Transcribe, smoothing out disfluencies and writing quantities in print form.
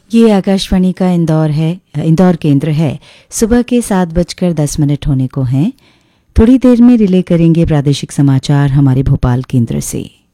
ये आकाशवाणी का इंदौर केंद्र है। सुबह के 7:10 होने को हैं। थोड़ी देर में रिले करेंगे प्रादेशिक समाचार हमारे भोपाल केंद्र से।